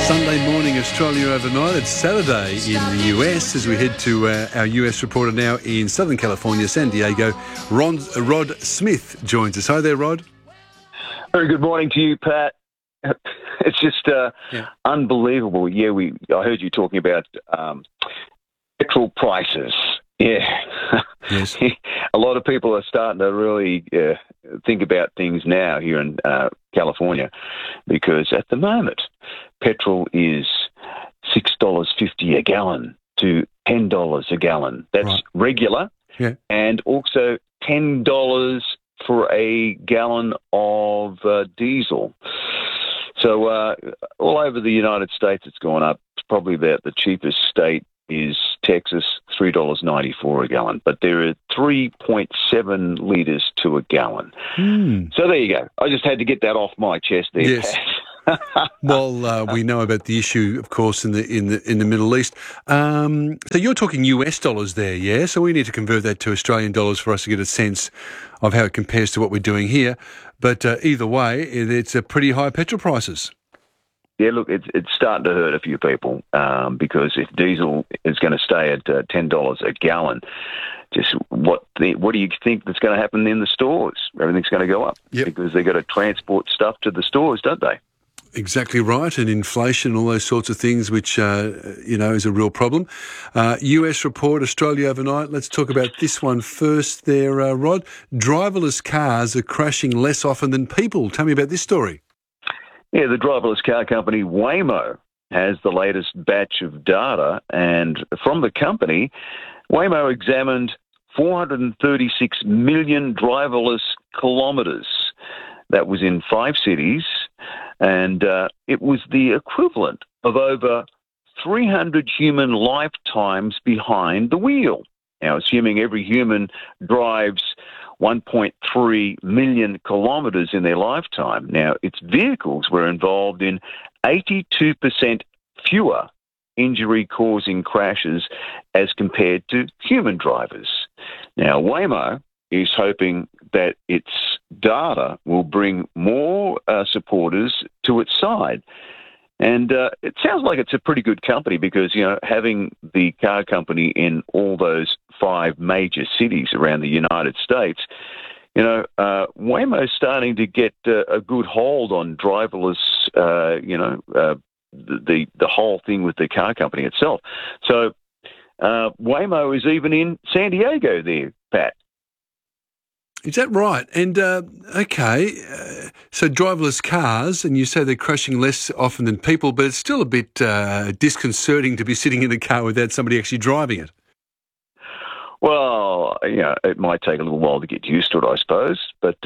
Sunday morning, Australia overnight. It's Saturday in the US as we head to our US reporter now in Southern California, San Diego. Rod Smith joins us. Hi there, Rod. Very good morning to you, Pat. It's just unbelievable. Yeah, I heard you talking about petrol prices. Yeah. Yes. A lot of people are starting to really think about things now here in California, because at the moment, petrol is $6.50 a gallon to $10 a gallon. That's right. Regular. Yeah. And also $10 for a gallon of diesel. So all over the United States, it's gone up. It's probably about the cheapest state is Texas, $3.94 a gallon. But there are 3.7 litres to a gallon. So there you go. I just had to get that off my chest there, Yes. Pat. Well, we know about the issue, of course, in the Middle East. So you're talking US dollars there, yeah? So we need to convert that to Australian dollars for us to get a sense of how it compares to what we're doing here. But either way, it's a pretty high petrol prices. Yeah, look, it's starting to hurt a few people because if diesel is going to stay at $10 a gallon, just what do you think that's going to happen in the stores? Everything's going to go up because they've got to transport stuff to the stores, don't they? Exactly right, and inflation and all those sorts of things, which, is a real problem. US report, Australia overnight. Let's talk about this one first there, Rod. Driverless cars are crashing less often than people. Tell me about this story. Yeah, the driverless car company Waymo has the latest batch of data, and from the company, Waymo examined 436 million driverless kilometres. That was in 5 cities, and it was the equivalent of over 300 human lifetimes behind the wheel. Now, assuming every human drives 1.3 million kilometres in their lifetime. Now, its vehicles were involved in 82% fewer injury-causing crashes as compared to human drivers. Now, Waymo is hoping that its data will bring more supporters to its side. And it sounds like it's a pretty good company because, having the car company in all those 5 major cities around the United States, Waymo's starting to get a good hold on driverless, the whole thing with the car company itself. So Waymo is even in San Diego there, Pat. Is that right? And, so driverless cars, and you say they're crashing less often than people, but it's still a bit disconcerting to be sitting in a car without somebody actually driving it. Well, it might take a little while to get used to it, I suppose. But,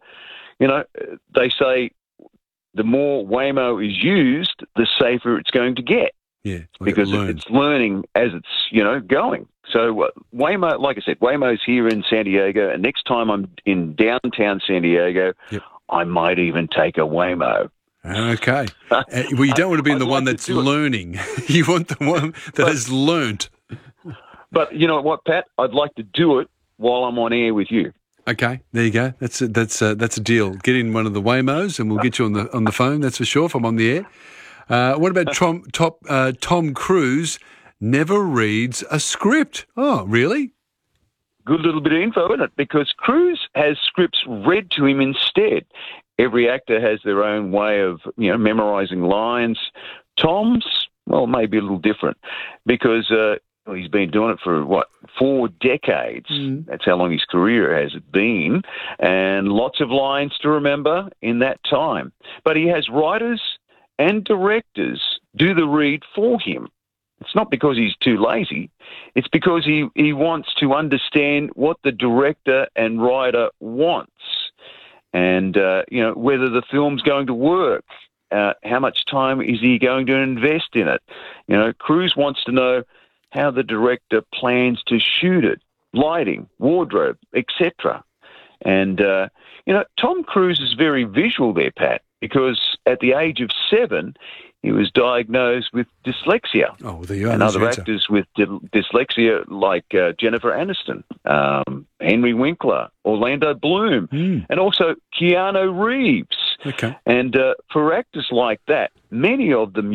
they say the more Waymo is used, the safer it's going to get. Yeah, because it's learning as it's, going. So Waymo, like I said, Waymo's here in San Diego, and next time I'm in downtown San Diego, I might even take a Waymo. Okay. Well, you don't want to be in the one that's learning. You want the one that has learnt. But you know what, Pat? I'd like to do it while I'm on air with you. Okay, there you go. That's a deal. Get in one of the Waymos, and we'll get you on the phone. That's for sure. If I'm on the air. What about Tom Cruise? Never reads a script. Oh, really? Good little bit of info, isn't it? Because Cruise has scripts read to him instead. Every actor has their own way of, memorising lines. Tom's, maybe a little different because he's been doing it for, 4 decades. That's how long his career has been, and lots of lines to remember in that time. But he has writers and directors do the read for him. It's not because he's too lazy. It's because he wants to understand what the director and writer wants and, whether the film's going to work. How much time is he going to invest in it? Cruise wants to know how the director plans to shoot it, lighting, wardrobe, etc. And, Tom Cruise is very visual there, Pat, because at the age of 7, he was diagnosed with dyslexia. Oh, there you are. And other actors with dyslexia like Jennifer Aniston, Henry Winkler, Orlando Bloom, and also Keanu Reeves. Okay. And for actors like that, many of them use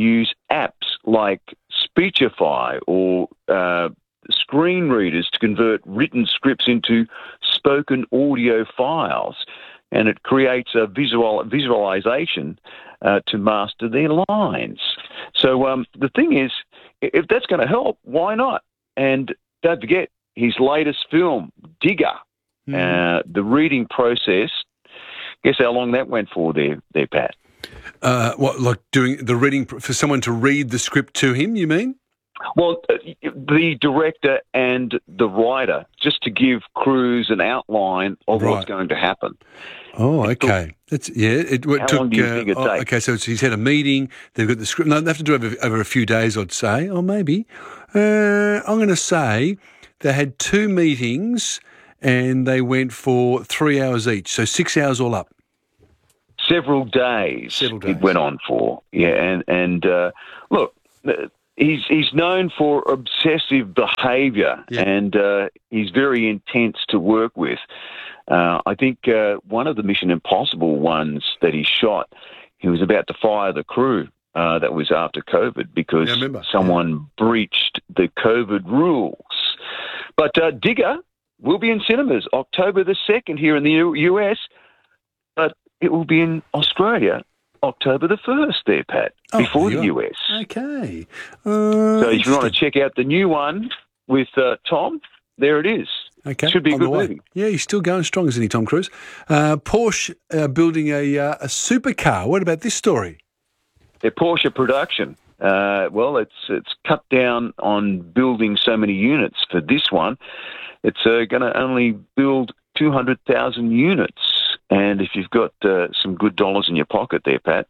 apps like Speechify or screen readers to convert written scripts into spoken audio files, and it creates a visualization to master their lines. So the thing is, if that's going to help, why not? And don't forget his latest film, Digger. The reading process. Guess how long that went for there, Pat? What, like doing the reading for someone to read the script to him, you mean? Well, the director and the writer, just to give Cruise an outline of what's going to happen. Oh, okay. How long do you think it takes? Okay, so he's had a meeting. They've got the script. No, they have to do it over a few days, I'd say, or maybe. I'm going to say they had 2 meetings and they went for 3 hours each, so 6 hours all up. Several days. It went on for. Yeah, and look, he's known for obsessive behaviour, and he's very intense to work with. I think one of the Mission Impossible ones that he shot, he was about to fire the crew. That was after COVID because someone breached the COVID rules. But Digger will be in cinemas October the 2nd here in the US, but it will be in Australia October the 1st there, Pat, before the US. Okay. So if you want to check out the new one with Tom, there it is. Okay. Should be a good movie. Yeah, he's still going strong, isn't he, Tom Cruise? Porsche building a supercar. What about this story? Their Porsche production. Well, it's cut down on building so many units for this one. It's going to only build 200,000 units. And if you've got some good dollars in your pocket there, Pat,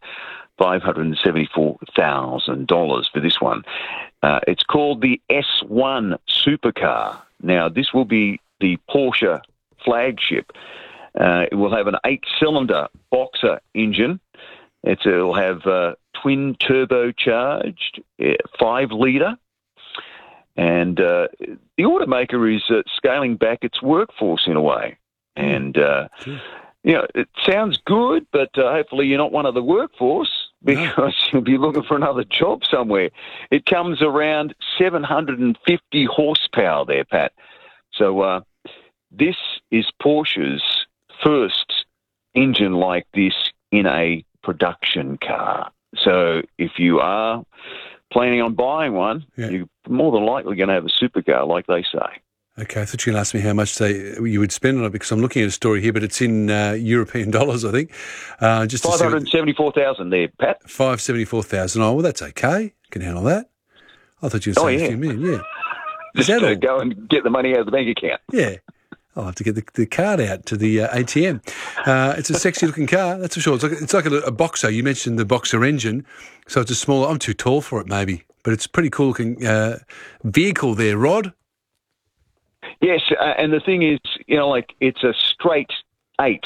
$574,000 for this one. It's called the S1 supercar. Now, this will be the Porsche flagship. It will have an 8-cylinder Boxer engine. It'll have twin turbocharged 5-litre. And the automaker is scaling back its workforce in a way. And, it sounds good, but hopefully you're not one of the workforce because you'll be looking for another job somewhere. It comes around 750 horsepower there, Pat. So this is Porsche's first engine like this in a production car. So if you are planning on buying one, you're more than likely going to have a supercar, like they say. Okay, I thought you were going to ask me how much you would spend on it because I'm looking at a story here, but it's in European dollars, I think. Just 574,000 there, Pat. 574,000. Oh, well, that's okay. Can handle that. I thought you were saying a few million. Yeah. Just go and get the money out of the bank account. Yeah. I'll have to get the card out to the ATM. It's a sexy-looking car, that's for sure. It's like a Boxer. You mentioned the Boxer engine, so it's a smaller. I'm too tall for it, maybe, but it's a pretty cool-looking vehicle there, Rod. Yes, and the thing is, it's a straight 8,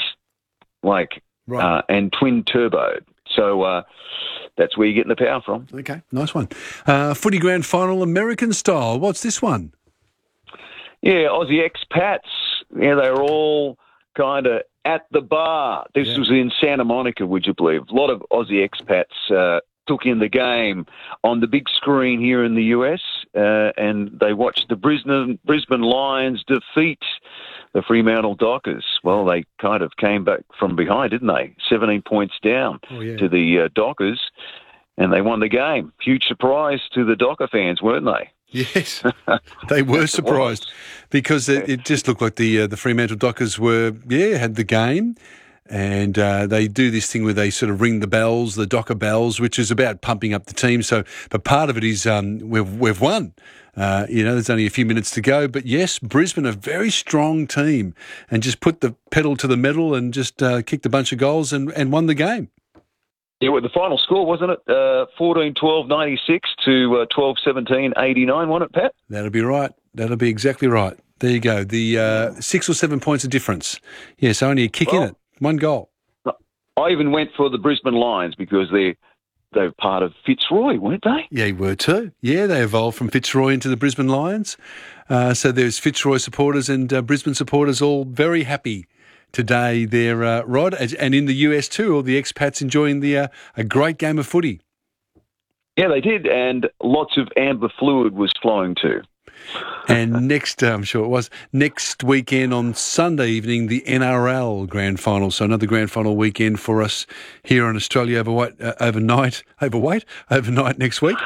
and twin turbo. So that's where you're getting the power from. Okay, nice one. Footy Grand Final, American style. What's this one? Yeah, Aussie expats. Yeah, they're all kind of at the bar. This was in Santa Monica, would you believe? A lot of Aussie expats took in the game on the big screen here in the US, and they watched the Brisbane Lions defeat the Fremantle Dockers. Well, they kind of came back from behind, didn't they? 17 points down to the Dockers, and they won the game. Huge surprise to the Docker fans, weren't they? Yes, they were surprised because it just looked like the Fremantle Dockers had the game. And they do this thing where they sort of ring the bells, the Docker bells, which is about pumping up the team. So, but part of it is we've won. There's only a few minutes to go. But yes, Brisbane, a very strong team, and just put the pedal to the metal and just kicked a bunch of goals and won the game. Yeah, well, the final score, wasn't it? 14-12-96 to 12-17-89, wasn't it, Pat? That'll be right. That'll be exactly right. There you go. The 6 or 7 points of difference. Yeah, so only a kick in it. 1 goal. I even went for the Brisbane Lions because they're part of Fitzroy, weren't they? Yeah, you were too. Yeah, they evolved from Fitzroy into the Brisbane Lions. So there's Fitzroy supporters and Brisbane supporters all very happy today there, Rod. And in the US too, all the expats enjoying a great game of footy. Yeah, they did, and lots of amber fluid was flowing too. And I'm sure it was, next weekend on Sunday evening, the NRL Grand Final. So another Grand Final weekend for us here in Australia overnight next week.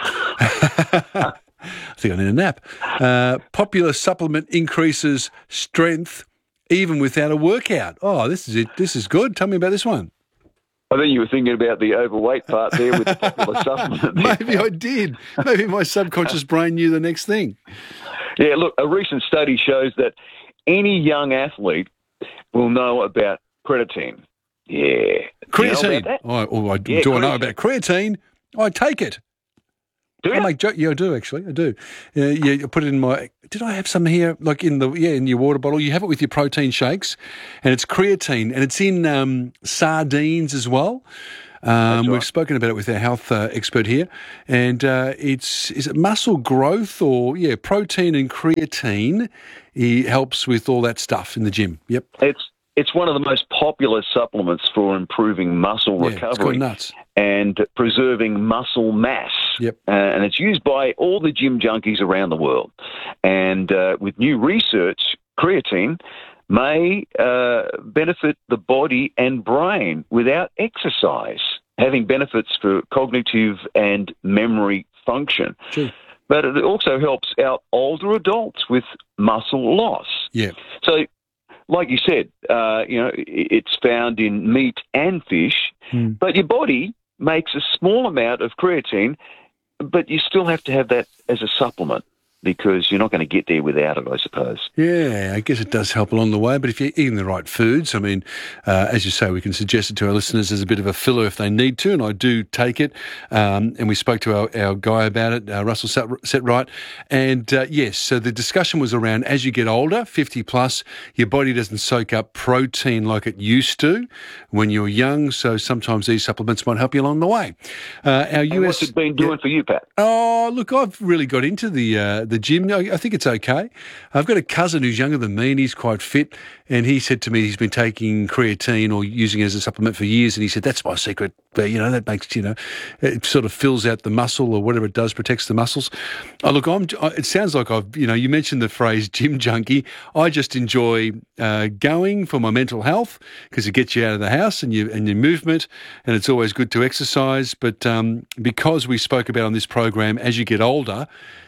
I think I need a nap. Popular supplement increases strength even without a workout. Oh, this is it. This is good. Tell me about this one. I think you were thinking about the overweight part there with the popular supplement. Maybe I did. Maybe my subconscious brain knew the next thing. Yeah, look, a recent study shows that any young athlete will know about creatine. Yeah. Creatine? Do you know about that? Do I know about creatine? I take it. Do you? Yeah, I do actually. I do. I put it in my. Did I have some here? Like in your water bottle. You have it with your protein shakes, and it's creatine, and it's in sardines as well. We've spoken about it with our health expert here, and is it muscle growth or protein and creatine? He helps with all that stuff in the gym. Yep. It's one of the most popular supplements for improving muscle recovery. It's going nuts. And preserving muscle mass. Yep. And it's used by all the gym junkies around the world. And with new research, creatine may benefit the body and brain without exercise, having benefits for cognitive and memory function. Sure. But it also helps out older adults with muscle loss. Yeah. So, like you said, it's found in meat and fish, but your body makes a small amount of creatine, but you still have to have that as a supplement because you're not going to get there without it, I suppose. Yeah, I guess it does help along the way, but if you're eating the right foods, I mean, as you say, we can suggest it to our listeners as a bit of a filler if they need to, and I do take it. And we spoke to our guy about it, Russell Setright. And yes, so the discussion was around as you get older, 50 plus, your body doesn't soak up protein like it used to when you're young, so sometimes these supplements might help you along the way. What's it been doing for you, Pat? Oh, look, I've really got into the gym. I think it's okay. I've got a cousin who's younger than me and he's quite fit, and he said to me he's been taking creatine or using it as a supplement for years, and he said that's my secret. That makes it sort of fills out the muscle or whatever it does, protects the muscles. Oh, look, it sounds like you mentioned the phrase gym junkie. I just enjoy going for my mental health because it gets you out of the house and your movement, and it's always good to exercise. But because we spoke about on this program, as you get older,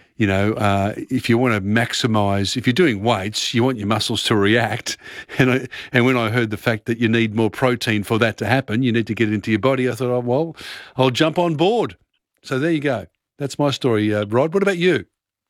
if you want to maximise, if you're doing weights, you want your muscles to react. And when I heard the fact that you need more protein for that to happen, you need to get it into your body, I thought, I'll jump on board. So there you go. That's my story, Rod. What about you?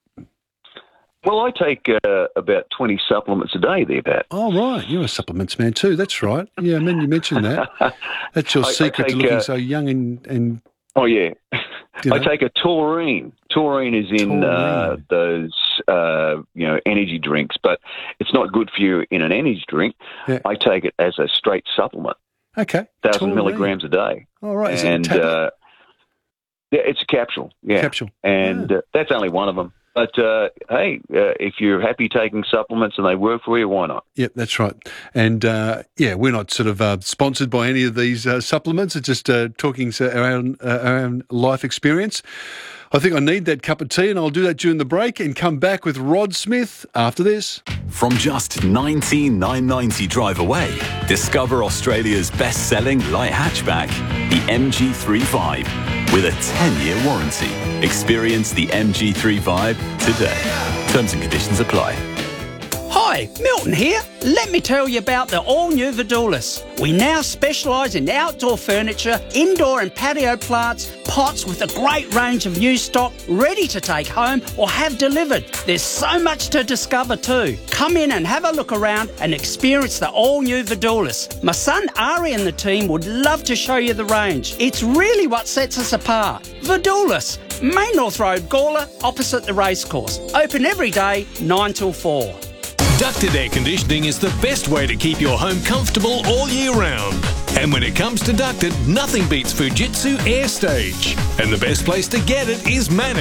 Well, I take about 20 supplements a day there, Pat. Oh, right. You're a supplements man too. That's right. Yeah, I mean, you mentioned that. That's your secret to looking so young and... Oh, yeah. I take a taurine. Taurine is in those, energy drinks, but it's not good for you in an energy drink. Yeah. I take it as a straight supplement. Okay. 1,000 milligrams a day. All right. Is it a tablet? Yeah, it's a capsule. Yeah. Capsule. And that's only one of them. But, hey, if you're happy taking supplements and they work for you, why not? Yep, that's right. And, we're not sort of sponsored by any of these supplements. It's just talking our own life experience. I think I need that cup of tea, and I'll do that during the break and come back with Rod Smith after this. From just $19,990 drive away, discover Australia's best-selling light hatchback, the MG3 Vibe. With a 10-year warranty. Experience the MG3 Vibe today. Terms and conditions apply. Hi, Milton here. Let me tell you about the all-new Vidulis. We now specialise in outdoor furniture, indoor and patio plants, pots with a great range of new stock ready to take home or have delivered. There's so much to discover too. Come in and have a look around and experience the all-new Vidulis. My son Ari and the team would love to show you the range. It's really what sets us apart. Vidulis, Main North Road, Gawler, opposite the racecourse. Open every day, 9 till 4. Ducted air conditioning is the best way to keep your home comfortable all year round. And when it comes to ducted, nothing beats Fujitsu Air Stage. And the best place to get it is Manix.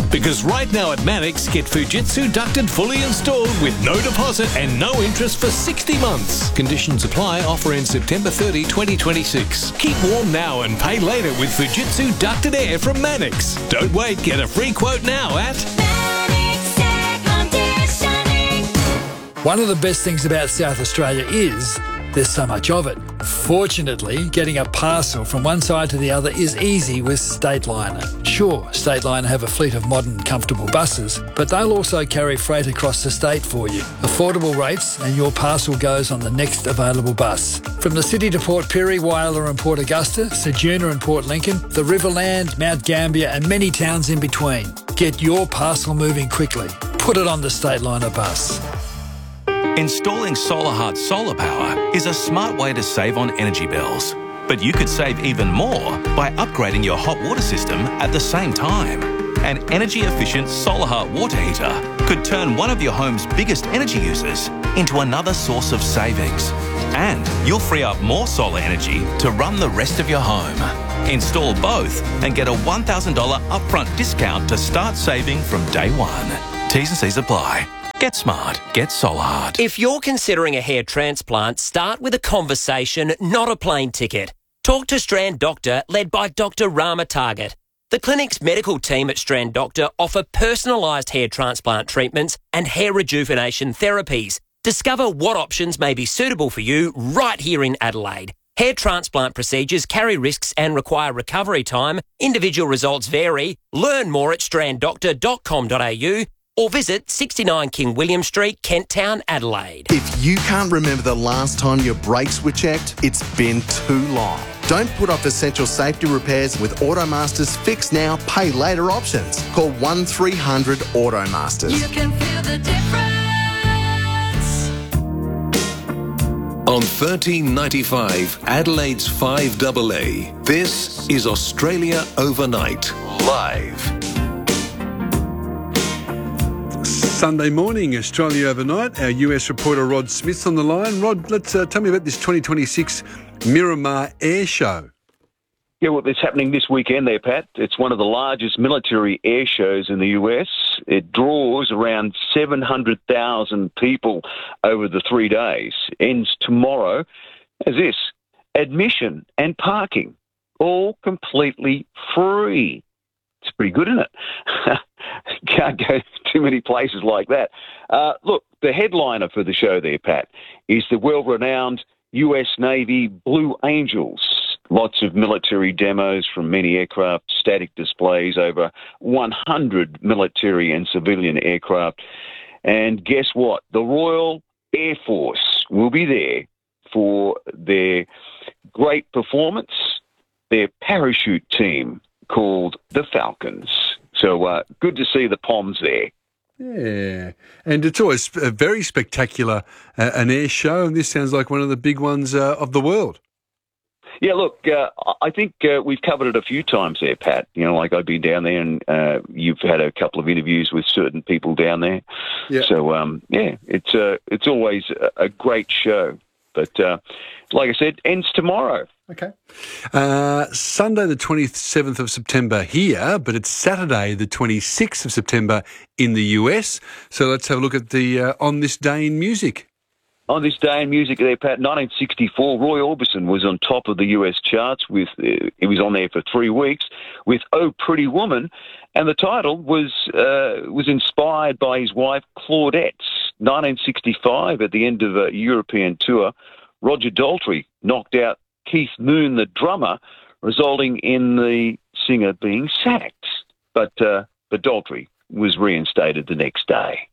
Because right now at Mannix, get Fujitsu ducted fully installed with no deposit and no interest for 60 months. Conditions apply. Offer ends September 30, 2026. Keep warm now and pay later with Fujitsu ducted air from Mannix. Don't wait. Get a free quote now at Mannix Air Conditioning. One of the best things about South Australia is there's so much of it. Fortunately, getting a parcel from one side to the other is easy with Stateliner. Sure, Stateliner have a fleet of modern, comfortable buses, but they'll also carry freight across the state for you. Affordable rates, and your parcel goes on the next available bus. From the city to Port Pirie, Whyalla and Port Augusta, Ceduna and Port Lincoln, the Riverland, Mount Gambier and many towns in between. Get your parcel moving quickly. Put it on the Stateliner bus. Installing SolarHeart solar power is a smart way to save on energy bills. But you could save even more by upgrading your hot water system at the same time. An energy-efficient SolarHeart water heater could turn one of your home's biggest energy users into another source of savings. And you'll free up more solar energy to run the rest of your home. Install both and get a $1,000 upfront discount to start saving from day one. T's and C's apply. Get smart. Get SolarHeart. If you're considering a hair transplant, start with a conversation, not a plane ticket. Talk to Strand Doctor, led by Dr. Rama Target. The clinic's medical team at Strand Doctor offer personalised hair transplant treatments and hair rejuvenation therapies. Discover what options may be suitable for you right here in Adelaide. Hair transplant procedures carry risks and require recovery time. Individual results vary. Learn more at stranddoctor.com.au or visit 69 King William Street, Kent Town, Adelaide. If you can't remember the last time your brakes were checked, it's been too long. Don't put off essential safety repairs with Automaster's Fix Now, Pay Later options. Call 1300 Automasters. You can feel the difference. On 1395 Adelaide's 5AA, this is Australia Overnight, live. Sunday morning, Australia Overnight. Our US reporter Rod Smith's on the line. Rod, let's tell me about this 2026 Miramar Air Show. Yeah, well, it's happening this weekend there, Pat. It's one of the largest military air shows in the US. It draws around 700,000 people over the 3 days. Ends tomorrow. As this, admission and parking, all completely free. It's pretty good, isn't it? Can't go too many places like that. Look, the headliner for the show there, Pat, is the well-renowned US Navy Blue Angels. Lots of military demos from many aircraft, static displays, over 100 military and civilian aircraft. And guess what? The Royal Air Force will be there for their great performance, their parachute team called the Falcons. So good to see the Poms there. Yeah, and it's always a very spectacular an air show, and this sounds like one of the big ones of the world. Yeah, look, I think we've covered it a few times there, Pat. You know, like I've been down there, and you've had a couple of interviews with certain people down there. Yeah. So, it's always a great show. But like I said, ends tomorrow. Okay. Sunday the 27th of September here, but it's Saturday the 26th of September in the US. So let's have a look at the On This Day in Music. On This Day in Music there, Pat, 1964, Roy Orbison was on top of the US charts with, he was on there for 3 weeks with Oh Pretty Woman, and the title was inspired by his wife Claudette's. 1965, at the end of a European tour, Roger Daltrey knocked out Keith Moon, the drummer, resulting in the singer being sacked. But Daltrey was reinstated the next day.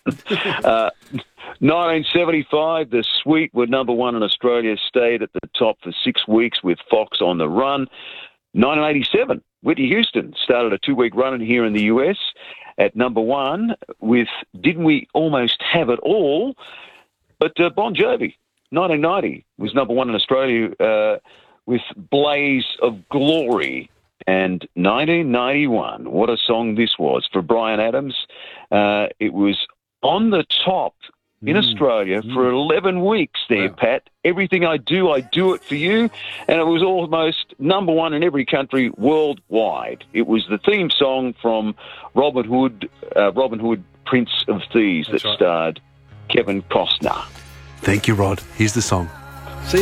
1975, The Sweet were number one in Australia, stayed at the top for 6 weeks with Fox on the Run. 1987, Whitney Houston started a 2-week run here in the US at number one with Didn't We Almost Have It All? But Bon Jovi, 1990, was number one in Australia with Blaze of Glory. And 1991, what a song this was for Bryan Adams. It was on the top in Australia for 11 weeks there, Pat. Everything I do it for you. And it was almost number one in every country worldwide. It was the theme song from Robin Hood, Prince of Thieves, that starred Kevin Costner. Thank you, Rod. Here's the song.